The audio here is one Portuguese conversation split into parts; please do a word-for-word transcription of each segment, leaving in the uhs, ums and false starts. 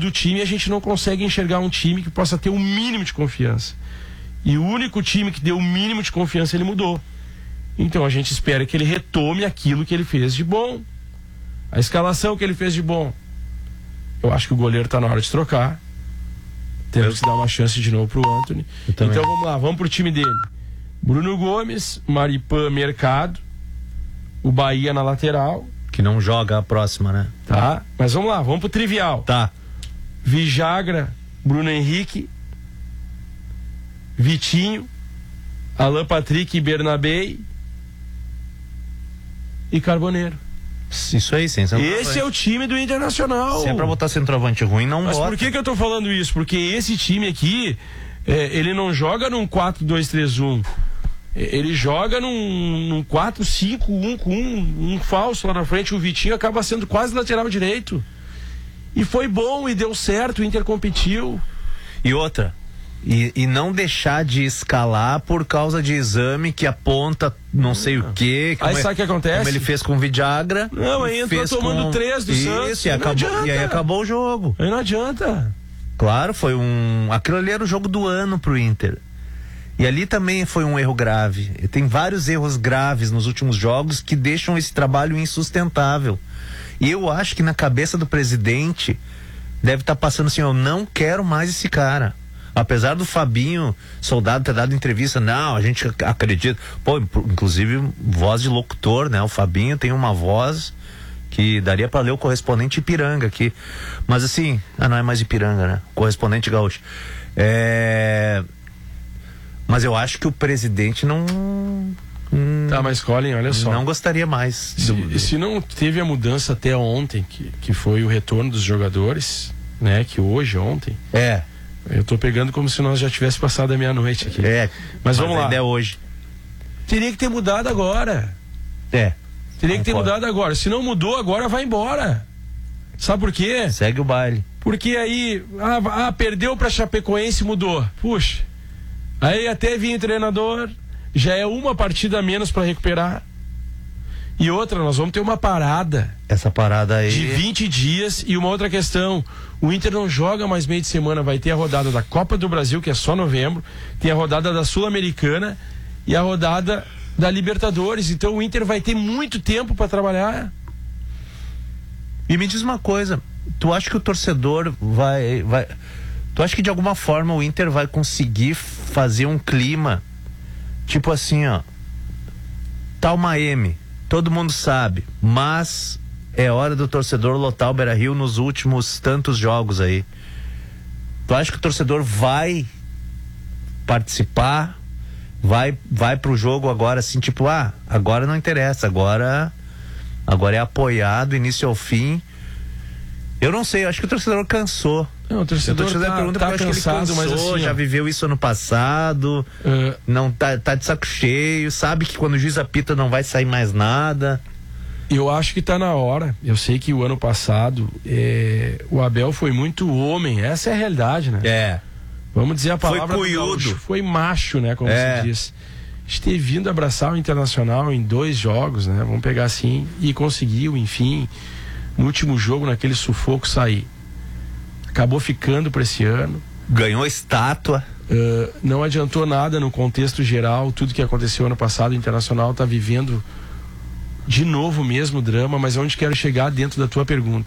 muda o time e a gente não consegue enxergar um time que possa ter um mínimo de confiança. E o único time que deu o mínimo de confiança, ele mudou. Então a gente espera que ele retome aquilo que ele fez de bom. A escalação que ele fez de bom. Eu acho que o goleiro está na hora de trocar. Temos que dar uma chance de novo pro Antony. Então vamos lá, vamos pro time dele. Bruno Gomes, Maripã, Mercado, o Bahia na lateral. Que não joga a próxima, né? Tá, mas vamos lá, vamos pro trivial. Tá. Vijagra, Bruno Henrique, Vitinho, Alan Patrick, Bernabé e Carboneiro. Isso aí, sem centroavante. Esse é o time do Internacional. Se é pra botar centroavante ruim, não Mas bota. por que que eu tô falando isso? Porque esse time aqui, é, ele não joga num quatro dois três um. Ele joga num, num quatro cinco um com um, um falso lá na frente. O Vitinho acaba sendo quase lateral direito. E foi bom e deu certo, o Inter competiu. E outra, e, e não deixar de escalar por causa de exame que aponta não sei o quê. Aí sabe o que acontece? Como ele fez com o Vidagra. Não, aí entrou tomando com... três do Isso, Santos. E, acabou, e aí acabou o jogo. Aí não adianta. Claro, foi um... Aquilo ali era o jogo do ano pro Inter. E ali também foi um erro grave. Tem vários erros graves nos últimos jogos que deixam esse trabalho insustentável. E eu acho que na cabeça do presidente deve estar passando assim, eu não quero mais esse cara. Apesar do Fabinho Soldado ter dado entrevista, não, a gente acredita. Pô, inclusive voz de locutor, né? O Fabinho tem uma voz que daria para ler o correspondente Ipiranga aqui. Mas assim, ah, não é mais Ipiranga, né? Correspondente gaúcho. É... Mas eu acho que o presidente não... Hum, tá, mas Colin, olha só. Não gostaria mais. Se, do... se não teve a mudança até ontem, que, que foi o retorno dos jogadores, né? Que hoje, ontem... É. Eu tô pegando como se nós já tivesse passado a meia-noite aqui. É. Mas, mas vamos lá. Ainda é hoje. Teria que ter mudado agora. É. Teria que ter mudado agora. Se não mudou, agora vai embora. Sabe por quê? Segue o baile. Porque aí, ah, ah perdeu pra Chapecoense, mudou. Puxa. Aí até vinha o treinador, já é uma partida a menos pra recuperar. E outra, nós vamos ter uma parada. Essa parada aí. De vinte dias. E uma outra questão: o Inter não joga mais meio de semana. Vai ter a rodada da Copa do Brasil, que é só novembro. Tem a rodada da Sul-Americana e a rodada da Libertadores. Então o Inter vai ter muito tempo para trabalhar. E me diz uma coisa: tu acha que o torcedor vai, vai. Tu acha que de alguma forma o Inter vai conseguir fazer um clima tipo assim, ó? Tá uma M. Todo mundo sabe, mas é hora do torcedor lotar o Beira-Rio nos últimos tantos jogos aí. Tu acha que o torcedor vai participar, vai vai pro jogo agora assim, tipo, ah, agora não interessa, agora agora é apoiar do início ao fim. Eu não sei, eu acho que o torcedor cansou. Não, o torcedor tá, pergunta tá cansado, cansado, mas assim, já ó, viveu isso ano passado, uh, não tá, tá de saco cheio, sabe que quando o juiz apita não vai sair mais nada. Eu acho que tá na hora. Eu sei que o ano passado é, o Abel foi muito homem, essa é a realidade, né? É. Vamos dizer a palavra foi cunhudo. Foi macho, né? Como é. se diz. A gente ter vindo abraçar o Internacional em dois jogos, né? Vamos pegar assim, e conseguiu, enfim, no último jogo, naquele sufoco, sair. Acabou ficando para esse ano. Ganhou estátua. Uh, não adiantou nada no contexto geral. Tudo que aconteceu ano passado, o Internacional está vivendo de novo o mesmo drama. Mas onde quero chegar dentro da tua pergunta?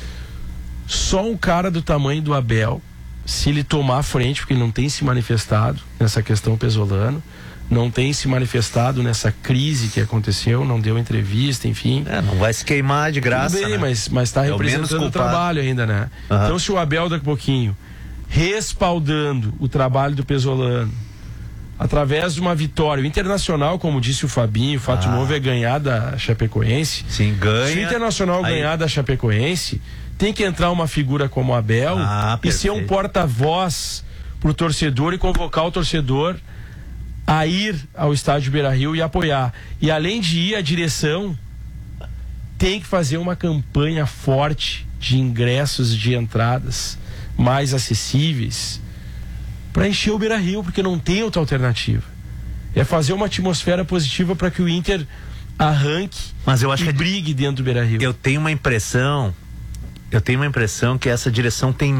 Só um cara do tamanho do Abel, se ele tomar a frente, porque ele não tem se manifestado nessa questão Pesolano, não tem se manifestado nessa crise que aconteceu, não deu entrevista, enfim. É, não vai se queimar de graça. Tudo bem, né? mas, mas tá é representando o, o trabalho ainda, né? Uhum. Então, se o Abel daqui a pouquinho respaldando o trabalho do Pesolano através de uma vitória, o Internacional, como disse o Fabinho, o fato ah. novo é ganhar da Chapecoense. Sim, ganha. Se o Internacional aí... ganhar da Chapecoense, tem que entrar uma figura como o Abel ah, e ser um porta-voz pro torcedor e convocar o torcedor a ir ao estádio Beira-Rio e apoiar. E além de ir, a direção tem que fazer uma campanha forte de ingressos, de entradas mais acessíveis para encher o Beira-Rio, porque não tem outra alternativa. É fazer uma atmosfera positiva para que o Inter arranque Mas eu acho e que brigue dentro do Beira-Rio. Eu tenho uma impressão, eu tenho uma impressão que essa direção tem